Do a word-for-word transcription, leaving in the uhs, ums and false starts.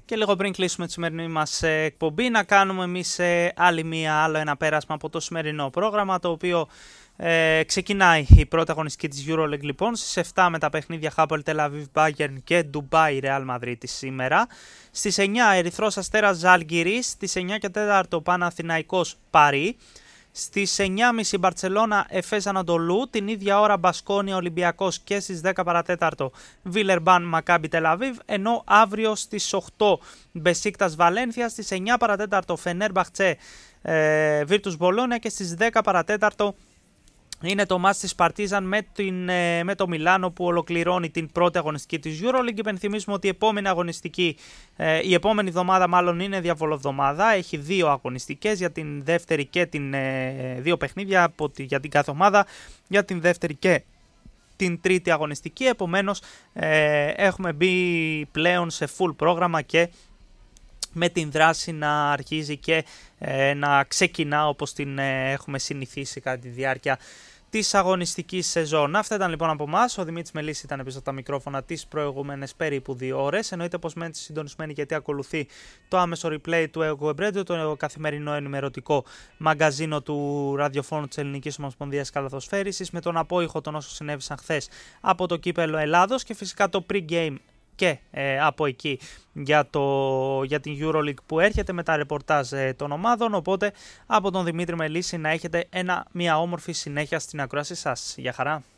Και λίγο πριν κλείσουμε τη σημερινή μας εκπομπή, να κάνουμε εμείς άλλη μία, άλλο ένα πέρασμα από το σημερινό πρόγραμμα, το οποίο ε, ξεκινάει η πρώτη αγωνιστική της EuroLeague λοιπόν στις εφτά με τα παιχνίδια Hapoel Tel Aviv Bayern και Dubai Real Madrid σήμερα. Στις εννιά Ερυθρός Αστέρας Ζαλγκιρίς, στις εννιά και τέσσερα Παναθηναϊκός Παρί. Στις εννιά και τριάντα Μπαρτσελώνα Εφές Ανατολού, την ίδια ώρα Μπασκόνια Ολυμπιακός και στις δέκα παρατέταρτο Βίλερμπαν Μακάμπι Τελαβίβ, ενώ αύριο στις οκτώ Μπεσίκτας Βαλένθια, στις εννιά παρατέταρτο Φενέρμπαχτσε ε, Βίρτους Μπολόνια και στις δέκα παρατέταρτο είναι το μάτς της Παρτίζαν με, την, ε, με το Μιλάνο που ολοκληρώνει την πρώτη αγωνιστική της EuroLeague. Υπενθυμίζουμε ότι η επόμενη αγωνιστική, ε, η επόμενη εβδομάδα μάλλον είναι διαβολοβδομάδα. Έχει δύο αγωνιστικές για την δεύτερη και την, ε, δύο παιχνίδια από τη, για την κάθε ομάδα, για την δεύτερη και την τρίτη αγωνιστική. Επομένως ε, έχουμε μπει πλέον σε full πρόγραμμα και με την δράση να αρχίζει και ε, να ξεκινά όπως την ε, έχουμε συνηθίσει κατά τη διάρκεια της αγωνιστικής σεζόν. Αυτά ήταν λοιπόν από εμάς. Ο Δημήτρης Μελής ήταν πίσω από τα μικρόφωνα τις προηγούμενες περίπου δύο ώρες. Εννοείται πως μένετε συντονισμένοι γιατί ακολουθεί το άμεσο replay του Ego Ebrento, το καθημερινό ενημερωτικό μαγκαζίνο του ραδιοφώνου της Ελληνικής Ομοσπονδίας Καλαθοσφαίρισης, με τον απόϊχο των όσων συνέβησαν χθες από το Κύπελλο Ελλάδος και φυσικά το pre-game και ε, από εκεί για, το, για την EuroLeague που έρχεται με τα ρεπορτάζ ε, των ομάδων. Οπότε από τον Δημήτρη Μελίση να έχετε ένα, μια όμορφη συνέχεια στην ακρόαση σας. Γεια χαρά!